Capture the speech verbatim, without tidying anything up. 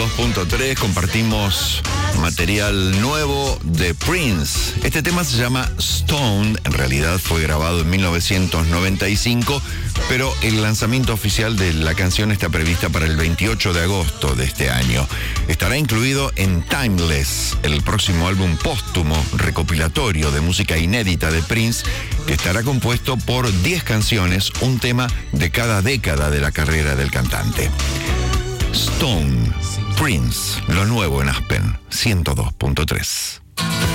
dos punto tres compartimos material nuevo de Prince. Este tema se llama Stone, en realidad fue grabado en mil novecientos noventa y cinco, pero el lanzamiento oficial de la canción está prevista para el veintiocho de agosto de este año. Estará incluido en Timeless, el próximo álbum póstumo recopilatorio de música inédita de Prince, que estará compuesto por diez canciones, un tema de cada década de la carrera del cantante. Stone, Prince, lo nuevo en Aspen, ciento dos punto tres.